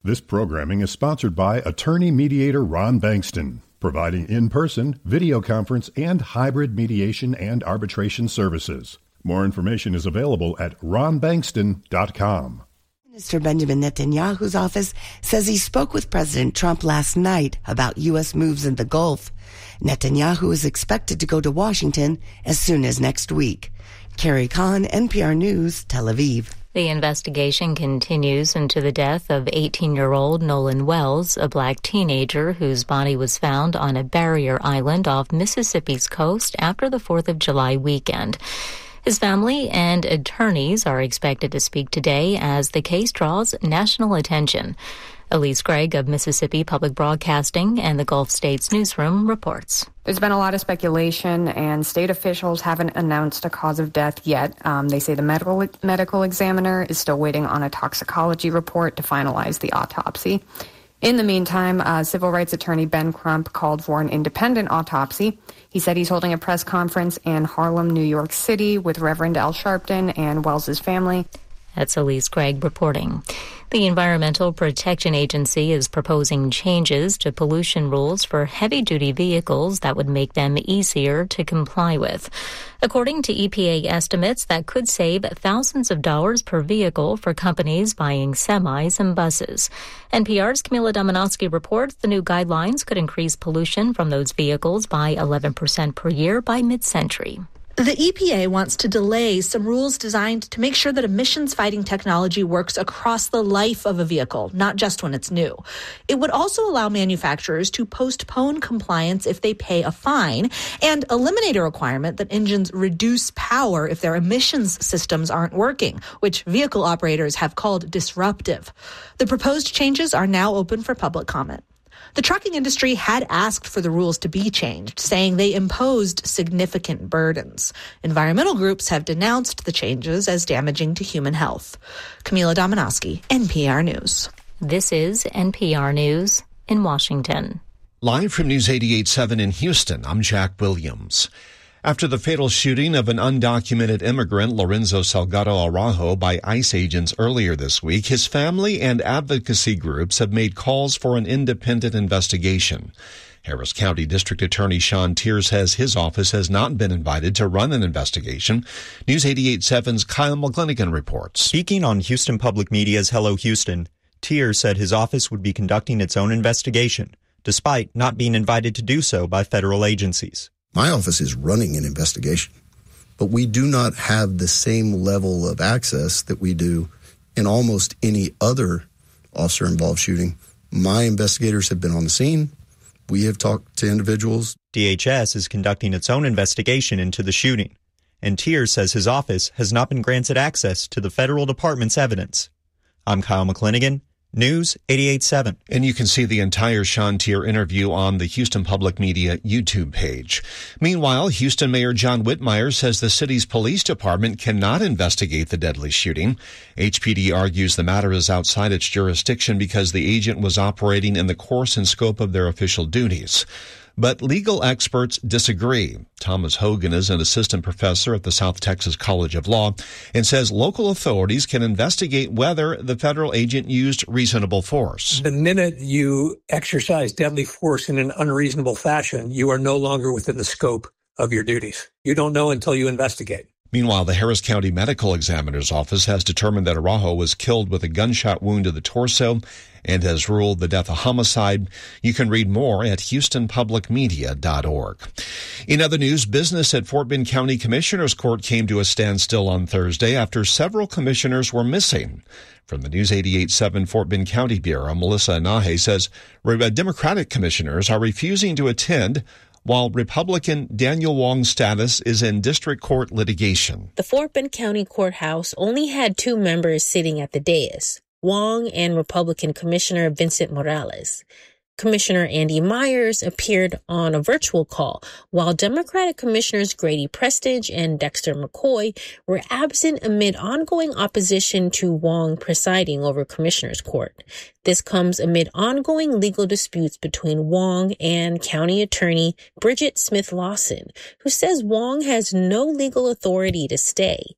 This programming is sponsored by attorney mediator Ron Bankston, providing in-person, video conference, and hybrid mediation and arbitration services. More information is available at ronbankston.com. Minister Benjamin Netanyahu's office says he spoke with President Trump last night about U.S. moves in the Gulf. Netanyahu is expected to go to Washington as soon as next week. Carrie Kahn, NPR News, Tel Aviv. The investigation continues into the death of 18-year-old Nolan Wells, a black teenager whose body was found on a barrier island off Mississippi's coast after the 4th of July weekend. His family and attorneys are expected to speak today as the case draws national attention. Elise Gregg of Mississippi Public Broadcasting and the Gulf States Newsroom reports. There's been a lot of speculation, and state officials haven't announced a cause of death yet. They say the medical examiner is still waiting on a toxicology report to finalize the autopsy. In the meantime, civil rights attorney Ben Crump called for an independent autopsy. He said he's holding a press conference in Harlem, New York City with Reverend Al Sharpton and Wells's family. That's Elise Gregg reporting. The Environmental Protection Agency is proposing changes to pollution rules for heavy-duty vehicles that would make them easier to comply with. According to EPA estimates, that could save thousands of dollars per vehicle for companies buying semis and buses. NPR's Camila Dominowski reports the new guidelines could increase pollution from those vehicles by 11% per year by mid-century. The EPA wants to delay some rules designed to make sure that emissions-fighting technology works across the life of a vehicle, not just when it's new. It would also allow manufacturers to postpone compliance if they pay a fine and eliminate a requirement that engines reduce power if their emissions systems aren't working, which vehicle operators have called disruptive. The proposed changes are now open for public comment. The trucking industry had asked for the rules to be changed, saying they imposed significant burdens. Environmental groups have denounced the changes as damaging to human health. Camila Dominowski, NPR News. This is NPR News in Washington. Live from News 88.7 in Houston, I'm Jack Williams. After the fatal shooting of an undocumented immigrant, Lorenzo Salgado Araujo, by ICE agents earlier this week, his family and advocacy groups have made calls for an independent investigation. Harris County District Attorney Sean Teare says his office has not been invited to run an investigation. News 88.7's Kyle McGlinigan reports. Speaking on Houston Public Media's Hello Houston, Teare said his office would be conducting its own investigation, despite not being invited to do so by federal agencies. My office is running an investigation, but we do not have the same level of access that we do in almost any other officer-involved shooting. My investigators have been on the scene. We have talked to individuals. DHS is conducting its own investigation into the shooting, and Teare says his office has not been granted access to the federal department's evidence. I'm Kyle McGlinigan, News 88.7. And you can see the entire Sean Teare interview on the Houston Public Media YouTube page. Meanwhile, Houston Mayor John Whitmire says the city's police department cannot investigate the deadly shooting. HPD argues the matter is outside its jurisdiction because the agent was operating in the course and scope of their official duties. But legal experts disagree. Thomas Hogan is an assistant professor at the South Texas College of Law and says local authorities can investigate whether the federal agent used reasonable force. The minute you exercise deadly force in an unreasonable fashion, you are no longer within the scope of your duties. You don't know until you investigate. Meanwhile, the Harris County Medical Examiner's Office has determined that Araujo was killed with a gunshot wound to the torso and has ruled the death a homicide. You can read more at houstonpublicmedia.org. In other news, business at Fort Bend County Commissioner's Court came to a standstill on Thursday after several commissioners were missing. From the News 88.7 Fort Bend County Bureau, Melissa Anahe says Democratic commissioners are refusing to attend while Republican Daniel Wong's status is in district court litigation. The Fort Bend County Courthouse only had 2 members sitting at the dais, Wong and Republican Commissioner Vincent Morales. Commissioner Andy Myers appeared on a virtual call, while Democratic Commissioners Grady Prestage and Dexter McCoy were absent amid ongoing opposition to Wong presiding over Commissioners Court. This comes amid ongoing legal disputes between Wong and County Attorney Bridget Smith Lawson, who says Wong has no legal authority to stay.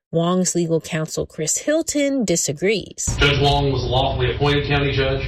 Wong's legal counsel, Chris Hilton, disagrees. Judge Wong was a lawfully appointed county judge.